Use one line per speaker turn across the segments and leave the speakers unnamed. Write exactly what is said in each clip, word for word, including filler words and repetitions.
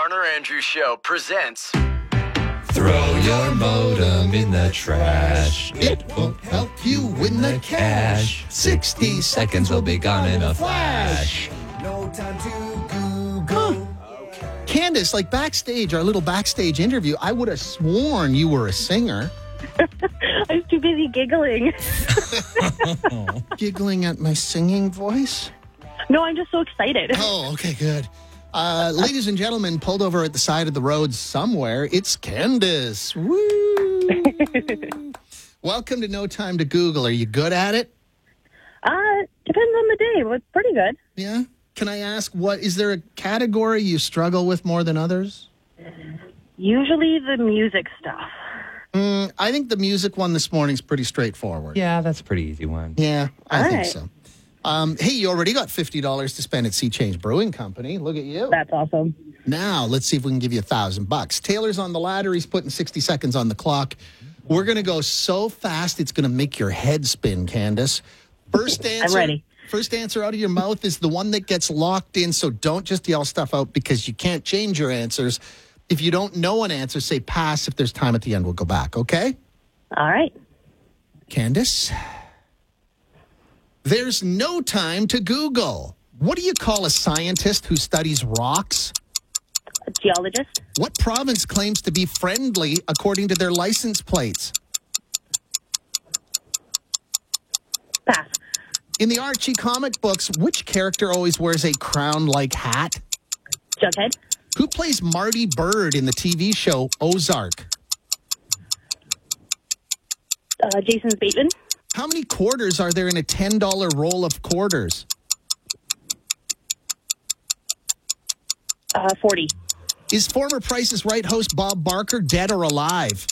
Garner Andrews Show presents...
Throw your modem in the trash.
It won't help you win the cash.
sixty seconds will be gone in a flash.
No time to Google. Candace, like backstage, our little backstage interview, I would have sworn you were a singer.
I was too busy giggling.
Giggling at my singing voice?
No, I'm just so excited.
Oh, okay, good. Uh, ladies and gentlemen, pulled over at the side of the road somewhere, it's Candace. Woo! Welcome to No Time to Google. Are you good at it?
Uh, depends on the day, but pretty good.
Yeah? Can I ask, what is there a category you struggle with more than others?
Usually the music stuff.
Mm, I think the music one this morning's pretty straightforward.
Yeah, that's a pretty easy one.
Yeah, I
All
think
right.
so. Um, hey, you already got fifty dollars to spend at Sea Change Brewing Company. Look at you.
That's awesome.
Now, let's see if we can give you a thousand bucks. Taylor's on the ladder. He's putting sixty seconds on the clock. We're going to go so fast, it's going to make your head spin, Candace. First answer.
I'm ready.
First answer out of your mouth is the one that gets locked in, so don't just yell stuff out because you can't change your answers. If you don't know an answer, say pass. If there's time at the end, we'll go back, okay?
All right.
Candace? There's no time to Google. What do you call a scientist who studies rocks?
A geologist.
What province claims to be friendly according to their license plates?
Pass.
In the Archie comic books, which character always wears a crown-like hat?
Jughead.
Who plays Marty Bird in the T V show Ozark?
Uh, Jason Bateman.
How many quarters are there in a ten dollar roll of quarters?
Uh, forty.
Is former Price is Right host Bob Barker dead or alive?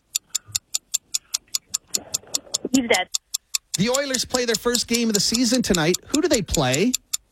He's dead.
The Oilers play their first game of the season tonight. Who do they play?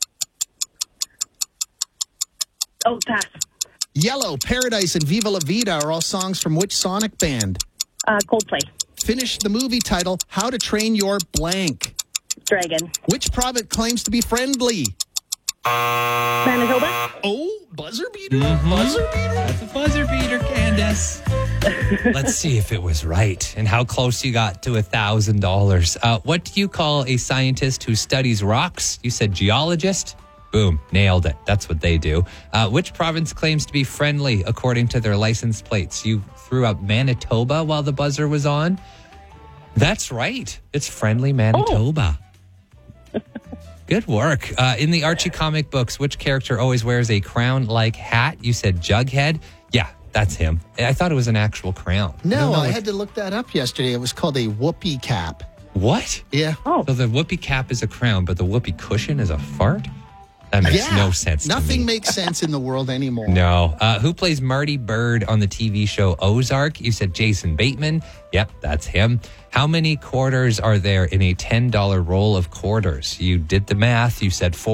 Oh, pass.
Yellow, Paradise, and Viva La Vida are all songs from which Sonic band?
Uh, Coldplay.
Finish the movie title, How to Train Your Blank.
Dragon.
Which province claims to be friendly?
Manitoba.
Oh, buzzer beater? Buzzer beater?
That's a buzzer beater, Candace. Let's see if it was right and how close you got to a thousand dollars. Uh, what do you call a scientist who studies rocks? You said geologist. Boom, nailed it. That's what they do. Uh, which province claims to be friendly according to their license plates? You threw out Manitoba while the buzzer was on. That's right. It's friendly Manitoba. Oh. Good work. Uh, in the Archie comic books, which character always wears a crown-like hat? You said Jughead. Yeah, that's him. I thought it was an actual crown.
No,
don't know
I
what-
had to look that up yesterday. It was called a whoopee cap.
What?
Yeah.
Oh.
So the whoopee cap is a crown, but the whoopee cushion is a fart? That makes
Yeah.
no sense
Nothing
to me.
makes sense in the world anymore.
No. Uh, who plays Marty Bird on the T V show Ozark? You said Jason Bateman. Yep, that's him. How many quarters are there in a ten dollar roll of quarters? You did the math. You said four.